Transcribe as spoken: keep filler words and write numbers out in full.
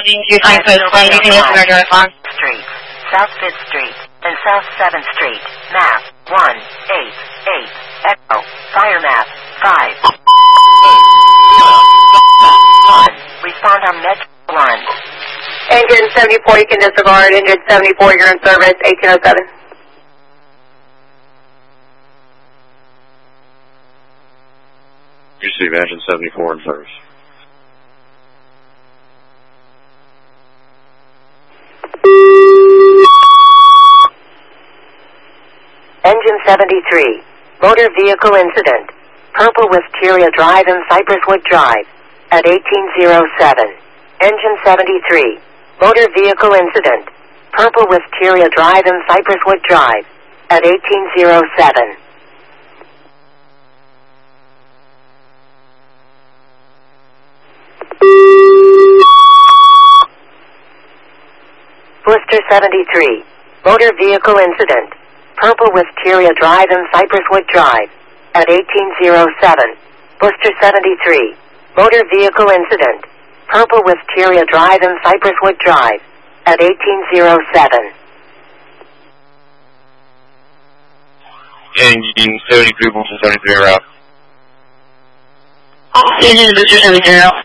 Street, South fifth Street, and South seventh Street. Map one eight eight. Echo. Fire map five. one. Respond on Metro one. Engine seventy-four, you can disregard. Engine seventy-four, you're in service, eighteen oh seven. Receive engine seventy-four in service. Engine seventy-three, motor vehicle incident. Purple Wisteria Drive and Cypresswood Drive at eighteen oh seven. Engine seventy-three, motor vehicle incident. Purple Wisteria Drive and Cypresswood Drive at eighteen oh seven. Worcester seventy-three, motor vehicle incident. Purple Wisteria Drive and Cypresswood Drive at eighteen oh seven. Worcester seventy-three, motor vehicle incident. Purple Wisteria Drive and Cypresswood Drive at eighteen oh seven. Engine seventy-three, Worcester seventy-three, route. Engine seventy-three, route.